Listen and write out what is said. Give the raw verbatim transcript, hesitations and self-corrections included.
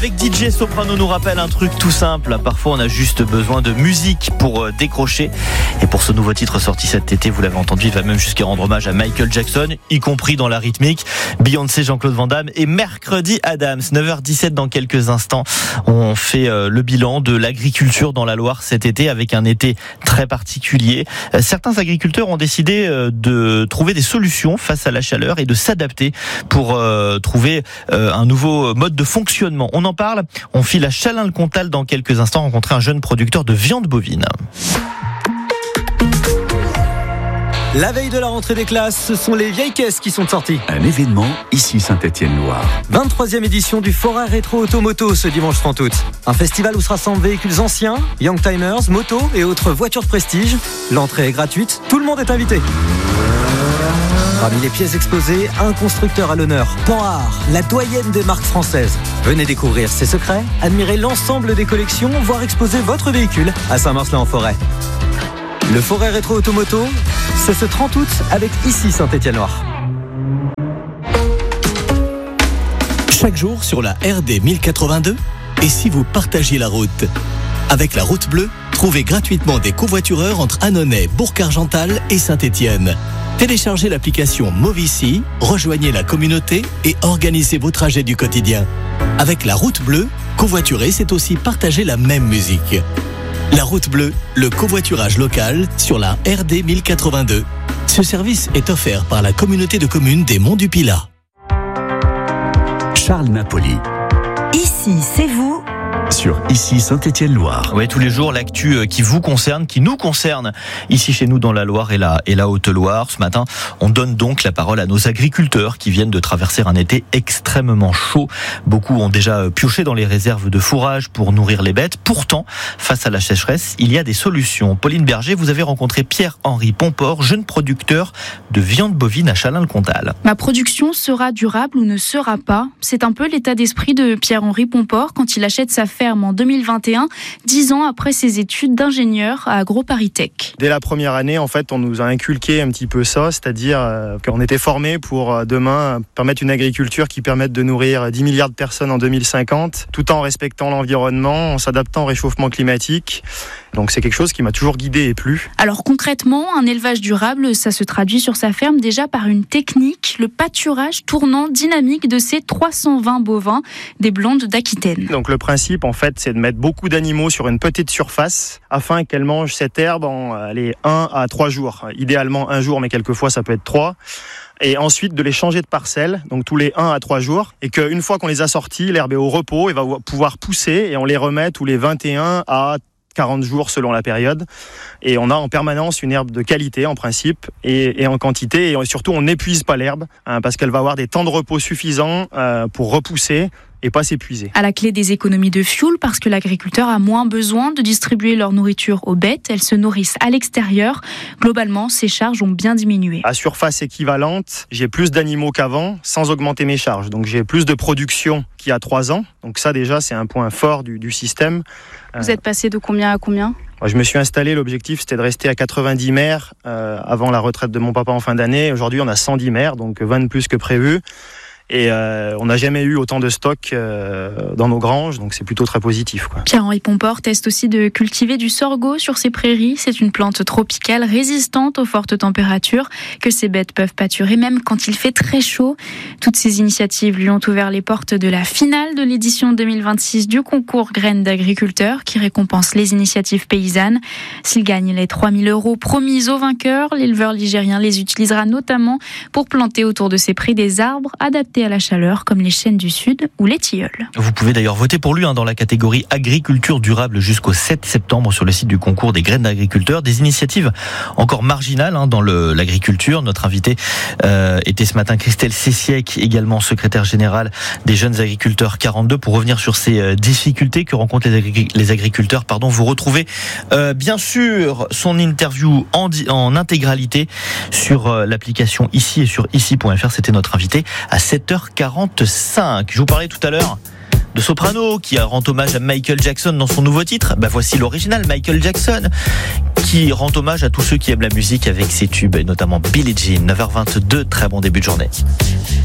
Avec D J Soprano nous rappelle un truc tout simple. Parfois, on a juste besoin de musique pour décrocher. Et pour ce nouveau titre sorti cet été, vous l'avez entendu, il va même jusqu'à rendre hommage à Michael Jackson, y compris dans la rythmique. Beyoncé, Jean-Claude Van Damme et Mercredi Adams. neuf heures dix-sept dans quelques instants. On fait le bilan de l'agriculture dans la Loire cet été avec un été très particulier. Certains agriculteurs ont décidé de trouver des solutions face à la chaleur et de s'adapter pour euh, trouver euh, un nouveau mode de fonctionnement. On en parle, on file à Chalain-le-Comtal dans quelques instants, rencontrer un jeune producteur de viande bovine. La veille de la rentrée des classes, ce sont les vieilles caisses qui sont sorties. Un événement ici Saint-Étienne-Loire. vingt-troisième édition du Forêt Rétro Automoto ce dimanche trente août. Un festival où se rassemblent véhicules anciens, youngtimers, motos et autres voitures de prestige. L'entrée est gratuite, tout le monde est invité. Parmi les pièces exposées, un constructeur à l'honneur, Panhard, la doyenne des marques françaises. Venez découvrir ses secrets, admirer l'ensemble des collections, voire exposer votre véhicule à Saint-Marcelin-en-Forêt. Le Forêt Rétro Automoto, c'est ce trente août avec ici Saint-Étienne-Loire. Chaque jour sur la R D mille quatre-vingt-deux, et si vous partagiez la route ? Avec la route bleue, trouvez gratuitement des covoitureurs entre Annonay, Bourg-Argental et Saint-Étienne. Téléchargez l'application Movici, rejoignez la communauté et organisez vos trajets du quotidien. Avec la route bleue, covoiturer, c'est aussi partager la même musique. La route bleue, le covoiturage local sur la R D mille quatre-vingt-deux. Ce service est offert par la communauté de communes des Monts du Pilat. Charles Napoli. Ici, c'est vous. Sur ici Saint-Étienne-Loire. Oui, tous les jours, l'actu qui vous concerne, qui nous concerne, ici chez nous dans la Loire et la, et la Haute-Loire. Ce matin, on donne donc la parole à nos agriculteurs qui viennent de traverser un été extrêmement chaud. Beaucoup ont déjà pioché dans les réserves de fourrage pour nourrir les bêtes. Pourtant, face à la sécheresse, il y a des solutions. Pauline Berger, vous avez rencontré Pierre-Henri Pomport, jeune producteur de viande bovine à Chalain-le-Comtal. Ma production sera durable ou ne sera pas. C'est un peu l'état d'esprit de Pierre-Henri Pomport quand il achète sa ferme en deux mille vingt et un, dix ans après ses études d'ingénieur à AgroParisTech. Dès la première année, en fait, on nous a inculqué un petit peu ça, c'est-à-dire euh, qu'on était formés pour euh, demain permettre une agriculture qui permette de nourrir dix milliards de personnes en deux mille cinquante, tout en respectant l'environnement, en s'adaptant au réchauffement climatique. Donc c'est quelque chose qui m'a toujours guidé et plu. Alors concrètement, un élevage durable, ça se traduit sur sa ferme déjà par une technique, le pâturage tournant dynamique de ces trois cent vingt bovins des Blondes d'Aquitaine. Donc le principe, en fait, c'est de mettre beaucoup d'animaux sur une petite surface afin qu'elles mangent cette herbe en allez, un à trois jours. Idéalement un jour, mais quelquefois ça peut être trois. Et ensuite de les changer de parcelle, donc tous les un à trois jours, et qu'une fois qu'on les a sortis, l'herbe est au repos et va pouvoir pousser, et on les remet tous les vingt et un à quarante jours selon la période, et on a en permanence une herbe de qualité en principe et, et en quantité, et surtout on n'épuise pas l'herbe hein, parce qu'elle va avoir des temps de repos suffisants euh, pour repousser et pas s'épuiser. À la clé des économies de fuel, parce que l'agriculteur a moins besoin de distribuer leur nourriture aux bêtes, elles se nourrissent à l'extérieur. Globalement, ces charges ont bien diminué. À surface équivalente, j'ai plus d'animaux qu'avant sans augmenter mes charges. Donc j'ai plus de production qu'il y a trois ans. Donc ça déjà c'est un point fort du, du système. Vous êtes passé de combien à combien ? Je me suis installé, l'objectif c'était de rester à quatre-vingt-dix mères euh, avant la retraite de mon papa en fin d'année. Aujourd'hui on a cent dix mères, donc vingt de plus que prévu. Et euh, on n'a jamais eu autant de stock euh, dans nos granges, donc c'est plutôt très positif, quoi. Pierre-Henri Pomport teste aussi de cultiver du sorgho sur ses prairies. C'est une plante tropicale résistante aux fortes températures que ces bêtes peuvent pâturer même quand il fait très chaud. Toutes ces initiatives lui ont ouvert les portes de la finale de l'édition deux mille vingt-six du concours Graines d'agriculteurs qui récompense les initiatives paysannes. S'il gagne les trois mille euros promis aux vainqueurs, l'éleveur ligérien les utilisera notamment pour planter autour de ses prés des arbres adaptés à la chaleur comme les chênes du sud ou les tilleuls. Vous pouvez d'ailleurs voter pour lui hein, dans la catégorie agriculture durable jusqu'au sept septembre sur le site du concours des graines d'agriculteurs. Des initiatives encore marginales hein, dans le, l'agriculture. Notre invité euh, était ce matin Christelle Cessiec, également secrétaire générale des jeunes agriculteurs quarante-deux, pour revenir sur ces euh, difficultés que rencontrent les, agri- les agriculteurs. Pardon, vous retrouvez euh, bien sûr son interview en, di- en intégralité sur euh, l'application Ici et sur ici point f r. C'était notre invité à sept heures quarante-cinq. Je vous parlais tout à l'heure de Soprano qui rend hommage à Michael Jackson dans son nouveau titre. Bah voici l'original, Michael Jackson, qui rend hommage à tous ceux qui aiment la musique avec ses tubes, et notamment Billie Jean. neuf heures vingt-deux, très bon début de journée.